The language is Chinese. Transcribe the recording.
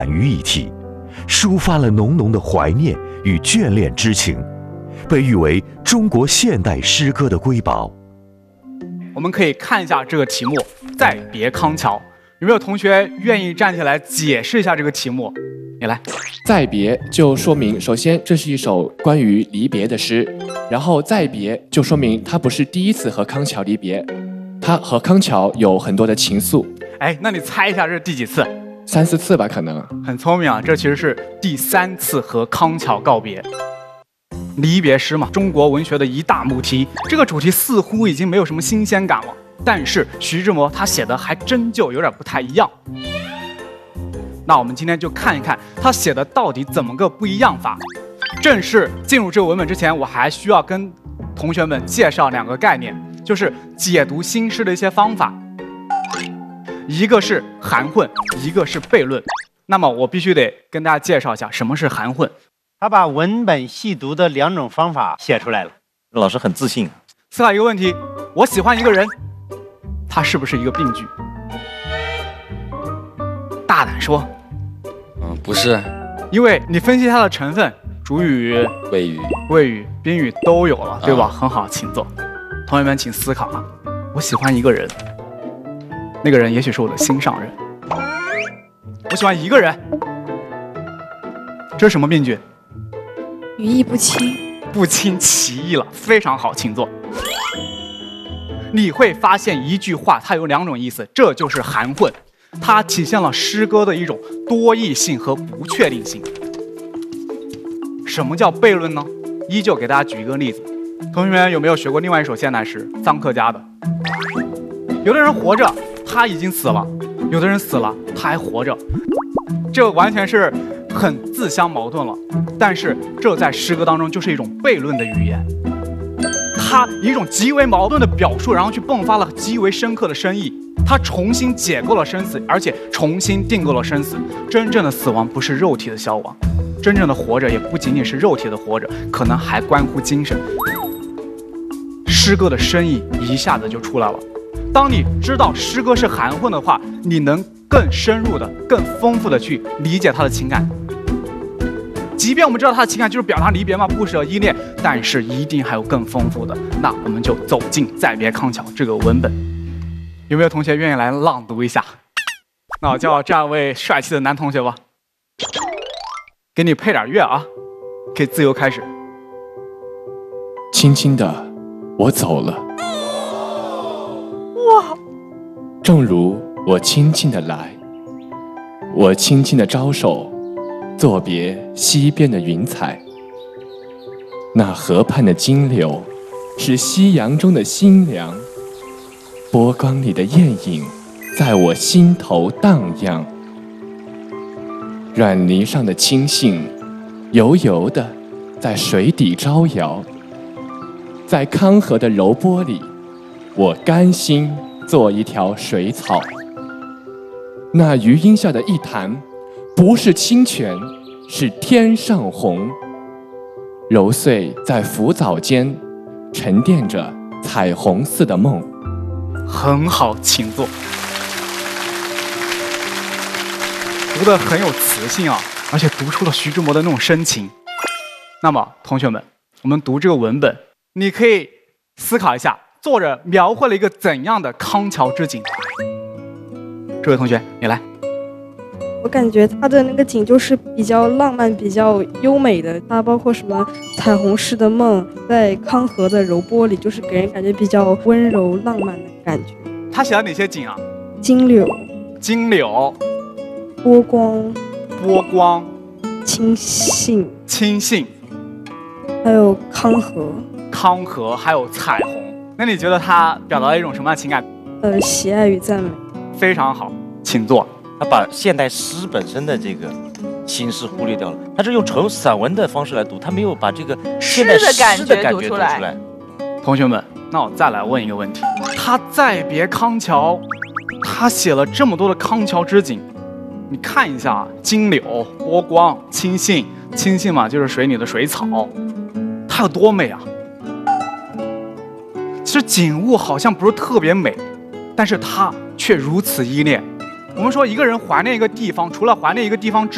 于一体，抒发了浓浓的怀念与眷恋之情，被誉为中国现代诗歌的瑰宝。 我们可以看一下这个题目《再别康桥》，有没有同学愿意站起来解释一下这个题目？你来。 再别就说明，首先这是一首关于离别的诗，然后再别就说明他不是第一次和康桥离别，他和康桥有很多的情愫。 哎，那你猜一下这是第几次 ？3、4次吧，可能。 很聪明啊，这其实是第3次和康桥告别。离别诗嘛，中国文学的一大母题，这个主题似乎已经没有什么新鲜感了，但是徐志摩他写的还真就有点不太一样。那我们今天就看一看他写的到底怎么个不一样法。正式进入这个文本之前，我还需要跟同学们介绍2个概念，就是解读新诗的一些方法，一个是含混，一个是悖论。那么我必须得跟大家介绍一下什么是含混。 他把文本细读的2种方法写出来了。 老师很自信。 思考一个问题：我喜欢一个人，他是不是一个病句？大胆说。 不是。 因为你分析它的成分，主语、谓语、宾语都有了，对吧？很好，请坐。同学们请思考啊，我喜欢一个人，那个人也许是我的心上人。我喜欢一个人，这是什么病句？ 语义不清， 不清其意了，非常好，请坐。你会发现一句话它有2种意思，这就是含混，它体现了诗歌的一种多义性和不确定性。什么叫悖论呢？依旧给大家举一个例子，同学们有没有学过另外一首现代诗，臧克家的？有的人活着，他已经死了；有的人死了，他还活着，这完全是很自相矛盾了。但是这在诗歌当中就是一种悖论的语言，它以一种极为矛盾的表述，然后去迸发了极为深刻的深意。它重新解构了生死，而且重新定构了生死。真正的死亡不是肉体的消亡，真正的活着也不仅仅是肉体的活着，可能还关乎精神。诗歌的深意一下子就出来了。当你知道诗歌是含混的话，你能更深入的、更丰富的去理解他的情感。即便我们知道他的情感就是表达离别嘛，不舍依恋，但是一定还有更丰富的。那我们就走进《再别康桥》这个文本。有没有同学愿意来朗读一下？那我叫这位帅气的男同学吧，给你配点乐啊，可以自由开始。 轻轻的，我走了。 哇！ 正如我轻轻的来，我轻轻的招手，作别西边的云彩。那河畔的金柳，是夕阳中的新凉。波光里的艳影，在我心头荡漾。软泥上的青荇，油油的在水底招摇。在康河的柔波里，我甘心做一条水草。那余荫下的一潭，不是清泉，是天上虹。揉碎在浮藻间，沉淀着彩虹似的梦。 很好，请坐。读得很有磁性啊，而且读出了徐志摩的那种深情。那么，同学们，我们读这个文本，你可以思考一下，作者描绘了一个怎样的康桥之景？这位同学，你来。 我感觉他的那个景就是比较浪漫、比较优美的，它包括什么彩虹似的梦，在康河的柔波里，就是给人感觉比较温柔浪漫的感觉。 他写了哪些景啊？ 金柳、波光、青荇，还有康河， 还有彩虹。那你觉得他表达了一种什么样的情感？ 喜爱与赞美。 非常好，请坐。 他把现代诗本身的这个形式忽略掉了，他是用纯散文的方式来读，他没有把这个现代诗的感觉读出来。 同学们，那我再来问一个问题：他再别康桥，他写了这么多的康桥之景，你看一下，金柳、波光、青荇嘛，就是水里的水草，它有多美啊！其实景物好像不是特别美，但是它却如此依恋。我们说一个人怀念一个地方，除了怀念一个地方之